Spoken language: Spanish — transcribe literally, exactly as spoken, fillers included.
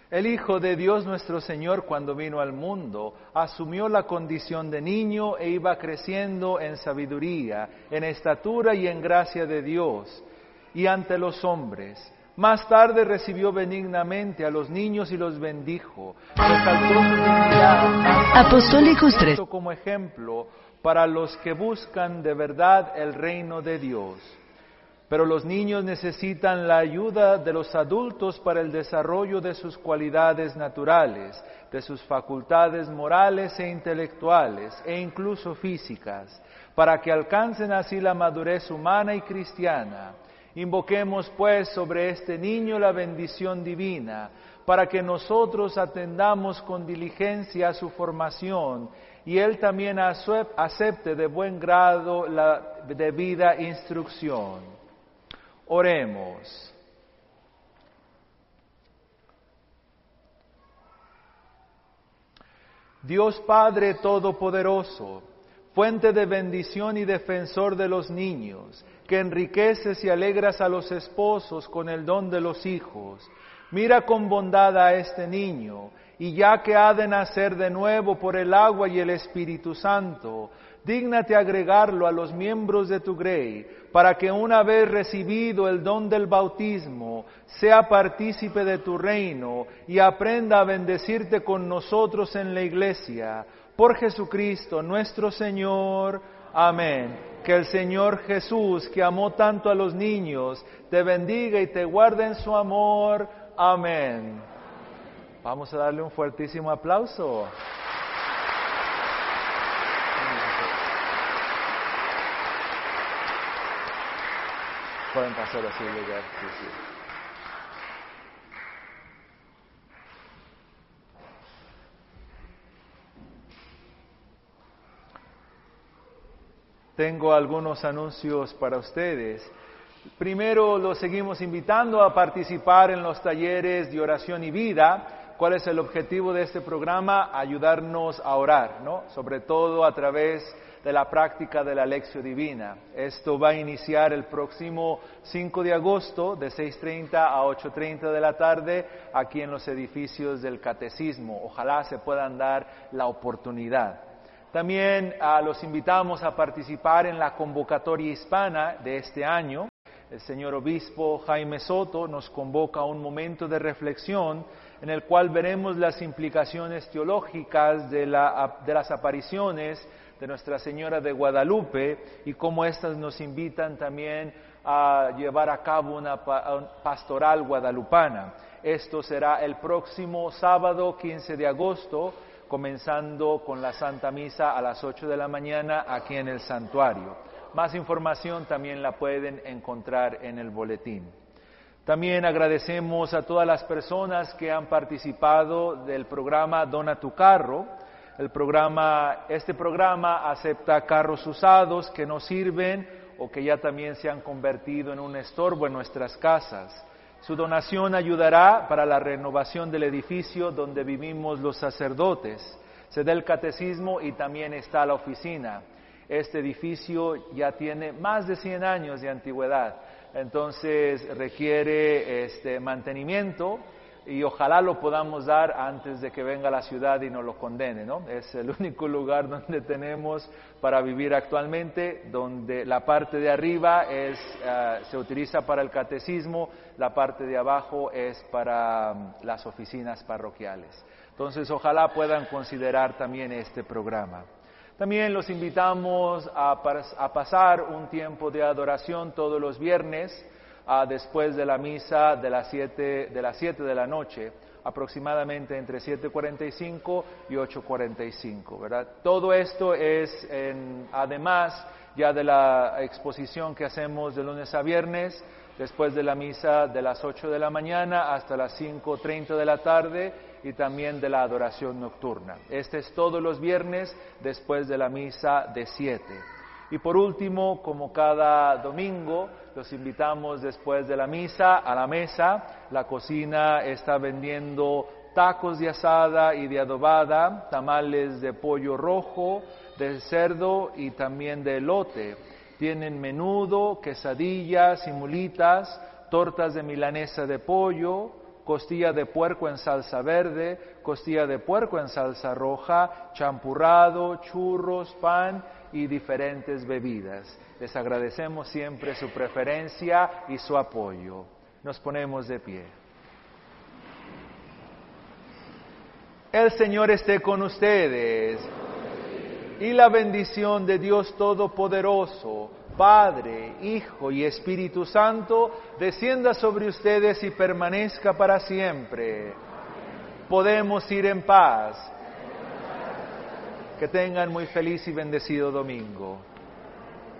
El Hijo de Dios nuestro Señor, cuando vino al mundo, asumió la condición de niño e iba creciendo en sabiduría, en estatura y en gracia de Dios y ante los hombres. Más tarde recibió benignamente a los niños y los bendijo. Resaltó su dignidad Apostólicos tres. como ejemplo para los que buscan de verdad el reino de Dios. Pero los niños necesitan la ayuda de los adultos para el desarrollo de sus cualidades naturales, de sus facultades morales e intelectuales, e incluso físicas, para que alcancen así la madurez humana y cristiana. Invoquemos pues sobre este niño la bendición divina, para que nosotros atendamos con diligencia a su formación, y él también acepte de buen grado la debida instrucción. Oremos. Dios Padre Todopoderoso, fuente de bendición y defensor de los niños, que enriqueces y alegras a los esposos con el don de los hijos, mira con bondad a este niño, y ya que ha de nacer de nuevo por el agua y el Espíritu Santo, dígnate agregarlo a los miembros de tu grey, para que una vez recibido el don del bautismo, sea partícipe de tu reino y aprenda a bendecirte con nosotros en la iglesia. Por Jesucristo nuestro Señor. Amén. Que el Señor Jesús, que amó tanto a los niños, te bendiga y te guarde en su amor. Amén. Vamos a darle un fuertísimo aplauso. Pueden pasar así el lugar. Sí, sí. Tengo algunos anuncios para ustedes. Primero, los seguimos invitando a participar en los talleres de oración y vida. ¿Cuál es el objetivo de este programa? Ayudarnos a orar, ¿no? Sobre todo a través de la práctica de la Lección Divina. Esto va a iniciar el próximo cinco de agosto de seis treinta a ocho treinta de la tarde aquí en los edificios del Catecismo. Ojalá se puedan dar la oportunidad. También uh, los invitamos a participar en la convocatoria hispana de este año. El señor obispo Jaime Soto nos convoca a un momento de reflexión en el cual veremos las implicaciones teológicas de, la, de las apariciones de Nuestra Señora de Guadalupe y cómo éstas nos invitan también a llevar a cabo una pastoral guadalupana. Esto será el próximo sábado quince de agosto, comenzando con la Santa Misa a las ocho de la mañana aquí en el santuario. Más información también la pueden encontrar en el boletín. También agradecemos a todas las personas que han participado del programa Dona tu Carro. El programa, este programa acepta carros usados que no sirven o que ya también se han convertido en un estorbo en nuestras casas. Su donación ayudará para la renovación del edificio donde vivimos los sacerdotes. Se da el catecismo y también está la oficina. Este edificio ya tiene más de cien años de antigüedad, entonces requiere este mantenimiento y ojalá lo podamos dar antes de que venga la ciudad y nos lo condene, ¿no? Es el único lugar donde tenemos para vivir actualmente, donde la parte de arriba es, uh, se utiliza para el catecismo, la parte de abajo es para um, las oficinas parroquiales. Entonces ojalá puedan considerar también este programa. También los invitamos a, a pasar un tiempo de adoración todos los viernes, uh, después de la misa de las siete de las siete de la noche, aproximadamente entre siete cuarenta y cinco y ocho cuarenta y cinco, ¿verdad? Todo esto es, en, además ya de la exposición que hacemos de lunes a viernes, después de la misa de las ocho de la mañana hasta las cinco treinta de la tarde, y también de la adoración nocturna. Este es todos los viernes después de la misa de siete. Y por último, como cada domingo, los invitamos después de la misa a la mesa. La cocina está vendiendo tacos de asada y de adobada, tamales de pollo rojo, de cerdo y también de elote. Tienen menudo, quesadillas y mulitas, tortas de milanesa de pollo, costilla de puerco en salsa verde, costilla de puerco en salsa roja, champurrado, churros, pan y diferentes bebidas. Les agradecemos siempre su preferencia y su apoyo. Nos ponemos de pie. El Señor esté con ustedes. Y la bendición de Dios Todopoderoso, Padre, Hijo y Espíritu Santo, descienda sobre ustedes y permanezca para siempre. Podemos ir en paz. Que tengan muy feliz y bendecido domingo.